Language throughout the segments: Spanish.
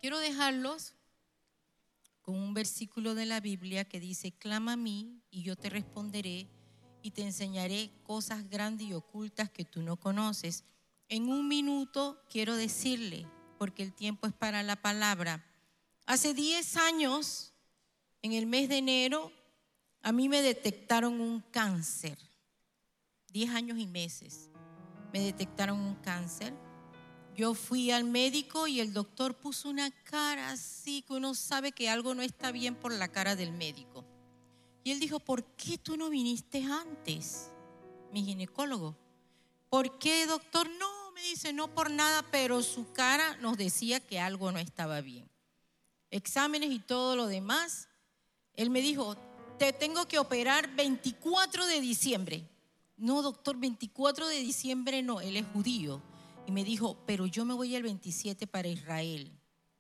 quiero dejarlos con un versículo de la Biblia que dice: clama a mí y yo te responderé y te enseñaré cosas grandes y ocultas que tú no conoces. En un minuto quiero decirle, porque el tiempo es para la palabra. Hace 10 años, en el mes de enero, a mí me detectaron un cáncer. 10 años y meses me detectaron un cáncer. Yo fui al médico y el doctor puso una cara así que uno sabe que algo no está bien por la cara del médico. Y él dijo: ¿por qué tú no viniste antes? Mi ginecólogo. ¿Por qué, doctor? No, me dice, no por nada, pero su cara nos decía que algo no estaba bien. Exámenes y todo lo demás. Él me dijo: te tengo que operar 24 de diciembre. No, doctor, 24 de diciembre no, él es judío. Y me dijo: pero yo me voy el 27 para Israel.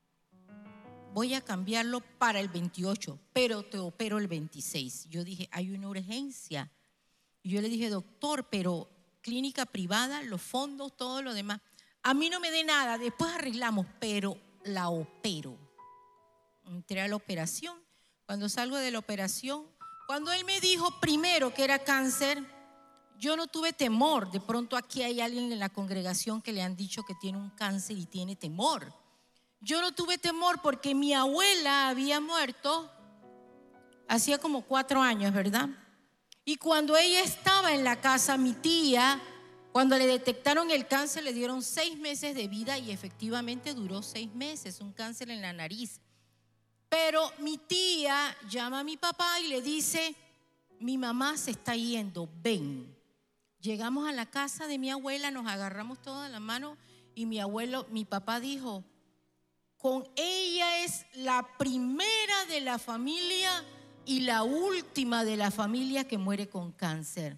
Voy a cambiarlo para el 28, pero te opero el 26. Yo dije: hay una urgencia. Y yo le dije: doctor, pero clínica privada, los fondos, todo lo demás. A mí no me dé nada, después arreglamos, pero la opero. Entré a la operación. Cuando salgo de la operación, cuando él me dijo primero que era cáncer, yo no tuve temor. De pronto aquí hay alguien en la congregación que le han dicho que tiene un cáncer y tiene temor. Yo no tuve temor porque mi abuela había muerto hacía como 4 años, ¿verdad? Y cuando ella estaba en la casa, mi tía, cuando le detectaron el cáncer, le dieron 6 meses de vida y efectivamente duró 6 meses, un cáncer en la nariz. Pero mi tía llama a mi papá y le dice: mi mamá se está yendo, ven. Llegamos a la casa de mi abuela, nos agarramos todas la mano y mi papá dijo: con ella es la primera de la familia y la última de la familia que muere con cáncer.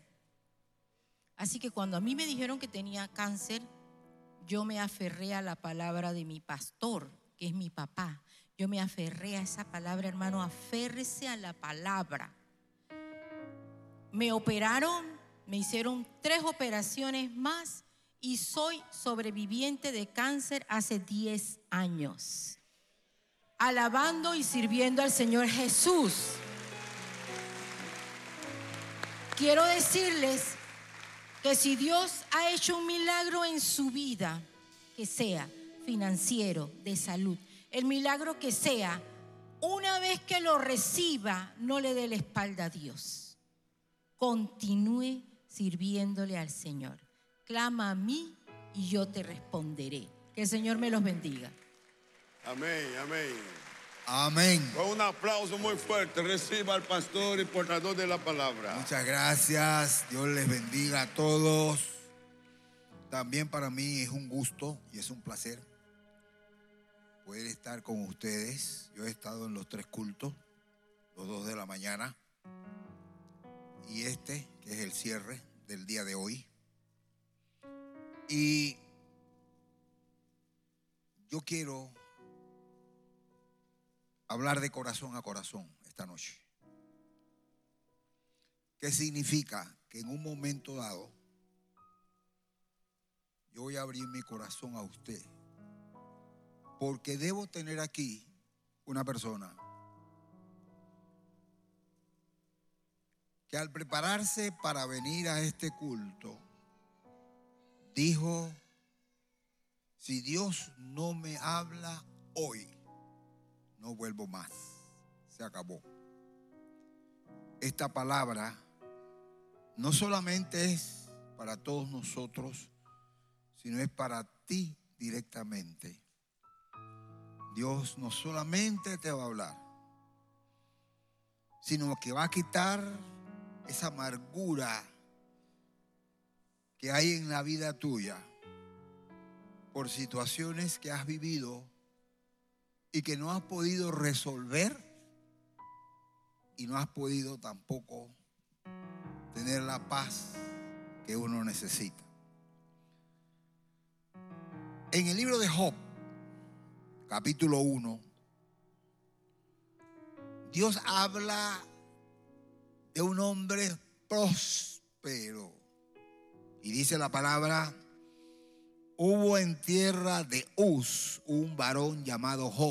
Así que cuando a mí me dijeron que tenía cáncer, yo me aferré a la palabra de mi pastor, que es mi papá. Yo me aferré a esa palabra, hermano, aférrese a la palabra. Me operaron, me hicieron 3 operaciones más y soy sobreviviente de cáncer hace 10 años. Alabando y sirviendo al Señor Jesús. Quiero decirles que si Dios ha hecho un milagro en su vida, que sea financiero, de salud, el milagro que sea, una vez que lo reciba, no le dé la espalda a Dios. Continúe sirviéndole al Señor. Clama a mí y yo te responderé. Que el Señor me los bendiga. Amén, amén. Amén. Con un aplauso muy fuerte, reciba al pastor y portador de la palabra. Muchas gracias. Dios les bendiga a todos. También para mí es un gusto y es un placer poder estar con ustedes. Yo he estado en los 3 cultos, los 2 de la mañana y que es el cierre del día de hoy. Y yo quiero hablar de corazón a corazón esta noche. ¿Qué significa? Que en un momento dado yo voy a abrir mi corazón a usted, porque debo tener aquí una persona que al prepararse para venir a este culto dijo: si Dios no me habla hoy, no vuelvo más, se acabó. Esta palabra no solamente es para todos nosotros, sino es para ti directamente. Dios no solamente te va a hablar, sino que va a quitar esa amargura que hay en la vida tuya por situaciones que has vivido y que no has podido resolver y no has podido tampoco tener la paz que uno necesita. En el libro de Job, capítulo 1, Dios habla de un hombre próspero y dice la palabra: hubo en tierra de Uz un varón llamado Job,